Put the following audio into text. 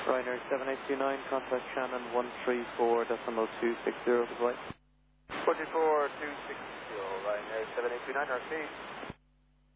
Ryanair 7829, contact Shannon 134.260 goodbye. 14260, Ryanair 7829, RC.